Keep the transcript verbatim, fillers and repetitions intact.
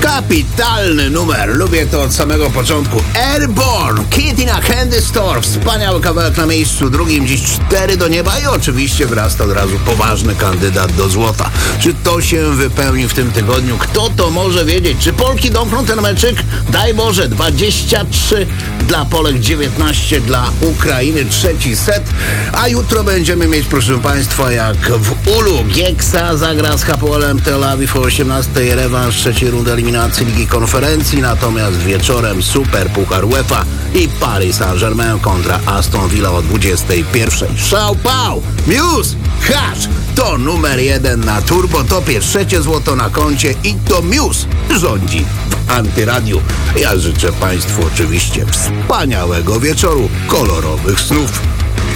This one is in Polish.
Kapitalny numer, lubię to od samego początku. Airborne, Kid in a Candy Store, wspaniały kawałek na miejscu drugim, dziś cztery do nieba i oczywiście wyrasta od razu poważny kandydat do złota. Czy to się wypełni w tym tygodniu? Kto to może wiedzieć? Czy Polki domkną ten meczyk? Daj Boże, dwadzieścia trzy dla Polek, dziewiętnaście dla Ukrainy, trzeci set, a jutro będziemy mieć, proszę Państwa, jak w Ulu, Gieksa zagra z Hapoelem Tel Awiw o osiemnastej, rewanż trzeciej rundy eliminacji Ligi Konferencji, natomiast wieczorem Super Puchar UEFA i Paris Saint-Germain kontra Aston Villa o dwudziestej pierwszej. Szał, pał! Muse! Hasz! To numer jeden na Turbo Topie, trzecie złoto na koncie i to Muse rządzi w Antyradiu. Ja życzę Państwu oczywiście wspaniałego wieczoru, kolorowych snów.